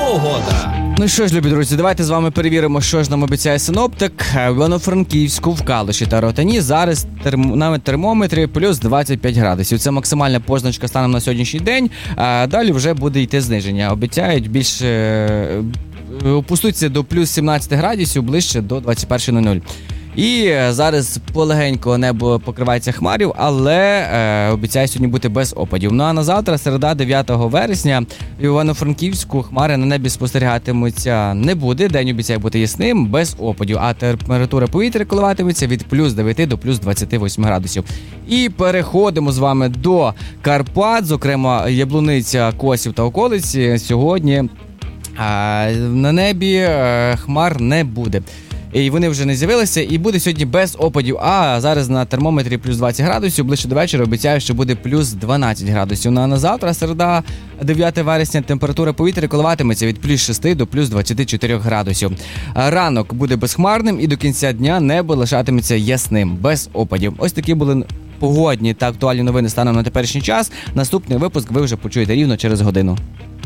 Погода. Ну що ж, любі друзі, давайте з вами перевіримо, що ж нам обіцяє синоптик. В Івано-Франківську, в Калуші та Ротані зараз на термометрі плюс 25 градусів. Це максимальна позначка станом на сьогоднішній день, а далі вже буде йти зниження. Обіцяють більше опуститься до плюс 17 градусів, ближче до 21:00. І зараз полегенько небо покривається хмарів, але обіцяє сьогодні бути без опадів. Ну а на завтра, середа, 9 вересня, в Івано-Франківську хмари на небі спостерігатимуться не буде. День обіцяє бути ясним, без опадів, а температура повітря коливатиметься від плюс 9 до плюс 28 градусів. І переходимо з вами до Карпат, зокрема Яблуниця, Косів та околиці. Сьогодні на небі хмар не буде. І вони вже не з'явилися, і буде сьогодні без опадів. А зараз на термометрі плюс 20 градусів, ближче до вечора обіцяю, що буде плюс 12 градусів. Ну а на завтра, середа, 9 вересня, температура повітря коливатиметься від плюс 6 до плюс 24 градусів. Ранок буде безхмарним і до кінця дня небо лишатиметься ясним, без опадів. Ось такі були погодні та актуальні новини станом на теперішній час. Наступний випуск ви вже почуєте рівно через годину.